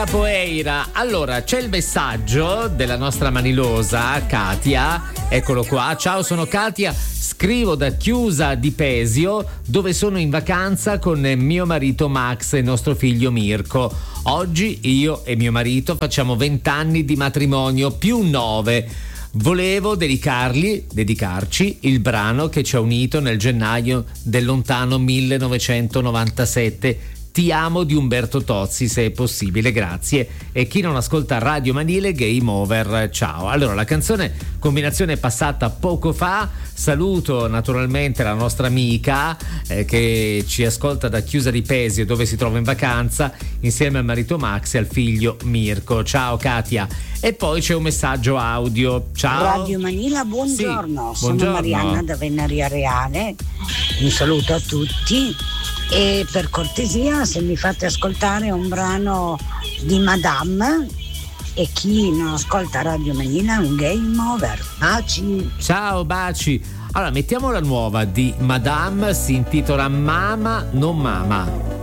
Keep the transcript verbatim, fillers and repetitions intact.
Poeira. Allora, c'è il messaggio della nostra manilosa Katia, eccolo qua. Ciao, sono Katia, scrivo da Chiusa di Pesio, dove sono in vacanza con mio marito Max e nostro figlio Mirko. Oggi io e mio marito facciamo vent'anni di matrimonio più nove. Volevo dedicargli, dedicarci il brano che ci ha unito nel gennaio del lontano millenovecentonovantasette. Ti amo di Umberto Tozzi, se è possibile, grazie. E chi non ascolta Radio Manile, Game Over, ciao. Allora, la canzone combinazione passata poco fa. Saluto naturalmente la nostra amica eh, che ci ascolta da Chiusa di Pesio, dove si trova in vacanza insieme al marito Max e al figlio Mirko. Ciao Katia. E poi c'è un messaggio audio. Ciao Radio Manila, buongiorno. Sì, sono buongiorno. Marianna da Venaria Reale. Un saluto a tutti. E per cortesia, se mi fate ascoltare un brano di Madame, e chi non ascolta Radio Manila, un Game Over. Baci. Ciao, baci. Allora, mettiamo la nuova di Madame, si intitola Mama non Mama.